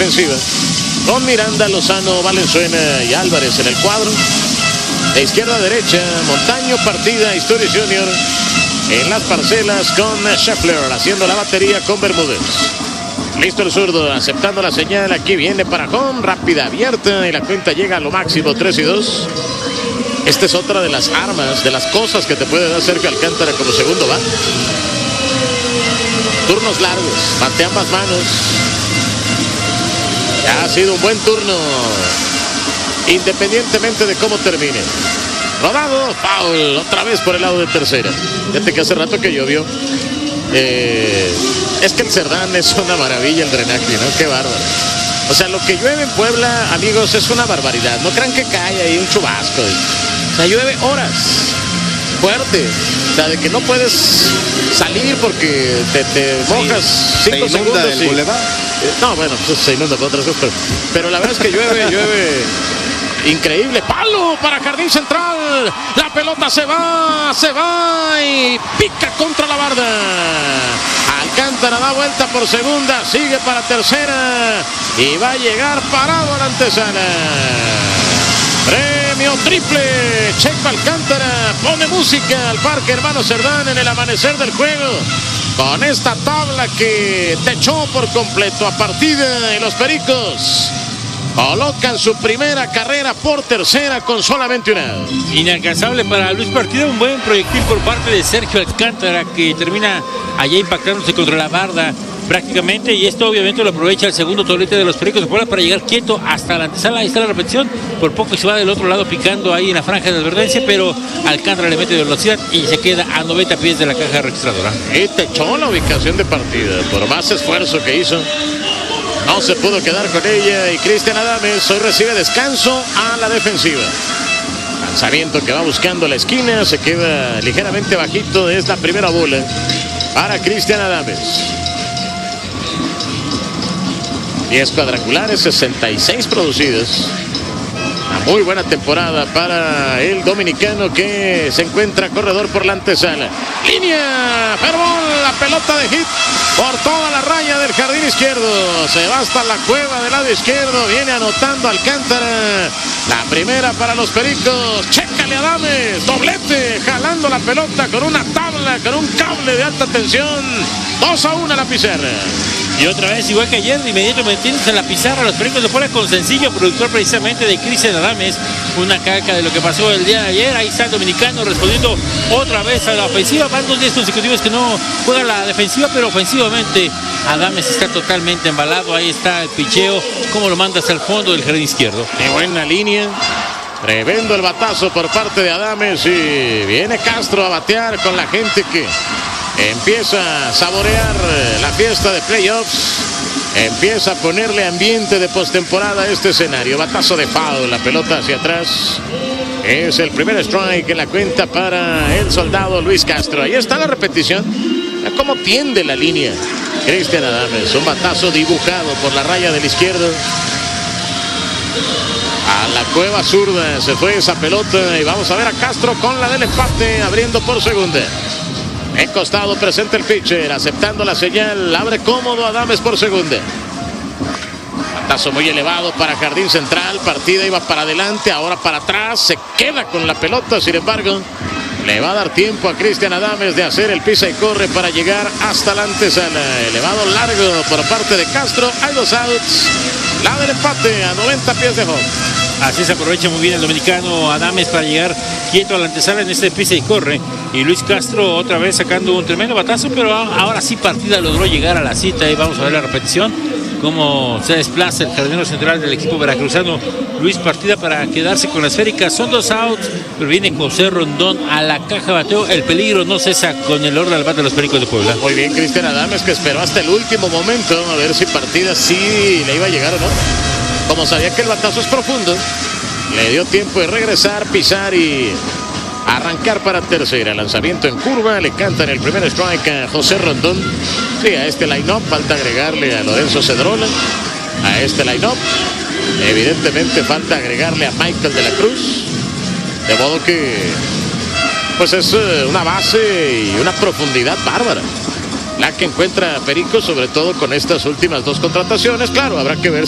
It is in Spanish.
defensiva, con Miranda, Lozano, Valenzuela y Álvarez en el cuadro. De izquierda a derecha, Montaño, Partida, Isturiz Jr. En las parcelas con Scheffler, haciendo la batería con Bermúdez. Listo el zurdo, aceptando la señal. Aquí viene para home, rápida, abierta, y la cuenta llega a lo máximo, 3-2. Esta es otra de las armas, de las cosas que te puede dar Sergio Alcántara como segundo bat. Turnos largos, bate ambas manos. Ha sido un buen turno, independientemente de cómo termine. Rodado, foul, otra vez por el lado de tercera. Fíjate que hace rato que llovió. Es que el Cerdán es una maravilla, el drenaje, ¿no? Qué bárbaro. O sea, lo que llueve en Puebla, amigos, es una barbaridad. No crean que cae ahí un chubasco. O sea, llueve horas, fuerte. O sea, de que no puedes salir porque te mojas 5 segundos. ¿El bulevar? No, bueno, pues se inunda por otras cosas. Pero la verdad es que llueve. Increíble, palo para Jardín Central. La pelota se va y pica contra la barda. Alcántara da vuelta por segunda, sigue para tercera y va a llegar parado a la antesala. Premio triple. Checo Alcántara pone música al Parque Hermano Cerdán en el amanecer del juego. Con esta tabla que techó por completo a Partida y los Pericos colocan su primera carrera por tercera con solamente una. Inalcanzable para Luis Partida, un buen proyectil por parte de Sergio Alcántara que termina allá impactándose contra la barda prácticamente, y esto obviamente lo aprovecha el segundo tolete de los Pericos de Puebla para llegar quieto hasta la antesala. Ahí está la repetición, por poco se va del otro lado picando ahí en la franja de advertencia, pero Alcántara le mete de velocidad y se queda a 90 pies de la caja registradora. Y techó la ubicación de Partida, por más esfuerzo que hizo. No se pudo quedar con ella y Cristian Adames hoy recibe descanso a la defensiva. Lanzamiento que va buscando la esquina, se queda ligeramente bajito, es la primera bola para Cristian Adames. 10 cuadrangulares, 66 producidos. Una muy buena temporada para el dominicano que se encuentra corredor por la antesala. Línea, Fermón, la pelota de hit por toda la raya del jardín izquierdo. Se va hasta la cueva del lado izquierdo. Viene anotando Alcántara. La primera para los Pericos. Chécale Adames. Doblete. Jalando la pelota con una tabla, con un cable de alta tensión. 2-1 a la pizarra. Y otra vez, igual que ayer, de inmediato metiéndose en la pizarra los Pericos de Puebla con sencillo, productor precisamente de Cristian Adames. Una calca de lo que pasó el día de ayer. Ahí está el dominicano respondiendo otra vez a la ofensiva. Van 2 días consecutivos que no juega la defensiva, pero ofensivamente Adames está totalmente embalado. Ahí está el picheo, como lo manda hasta el fondo del jardín izquierdo. Qué buena línea. Tremendo el batazo por parte de Adames y viene Castro a batear con la gente que empieza a saborear la fiesta de playoffs. Empieza a ponerle ambiente de postemporada a este escenario. Batazo de foul, la pelota hacia atrás. Es el primer strike en la cuenta para el soldado Luis Castro. Ahí está la repetición. Cómo tiende la línea Cristian Adames. Un batazo dibujado por la raya del izquierdo. A la cueva zurda se fue esa pelota. Y vamos a ver a Castro con la del empate, abriendo por segunda. En costado presenta el pitcher, aceptando la señal. Abre cómodo Adames por segunda. Batazo muy elevado para Jardín Central. Partida iba para adelante, ahora para atrás. Se queda con la pelota, sin embargo le va a dar tiempo a Cristian Adames de hacer el pisa y corre para llegar hasta la antesala. Elevado largo por parte de Castro. Hay 2 outs. La del empate a 90 pies de home. Así se aprovecha muy bien el dominicano Adames para llegar quieto a la antesala en este pisa y corre. Y Luis Castro otra vez sacando un tremendo batazo, pero ahora sí Partida logró llegar a la cita. Y vamos a ver la repetición, cómo se desplaza el jardinero central del equipo veracruzano Luis Partida para quedarse con la esférica. Son 2 outs, pero viene José Rondón a la caja bateo. El peligro no cesa con el orden al bate de los Pericos de Puebla. Muy bien Cristian Adames, que esperó hasta el último momento a ver si Partida sí le iba a llegar o no. Como sabía que el batazo es profundo, le dio tiempo de regresar, pisar y arrancar para tercera. Lanzamiento en curva, le cantan el primer strike a José Rondón. Sí, a este line-up falta agregarle a Lorenzo Cedrola. A este line-up evidentemente falta agregarle a Michael de la Cruz. De modo que pues es una base y una profundidad bárbara la que encuentra Perico, sobre todo con estas últimas 2 contrataciones. Claro, habrá que ver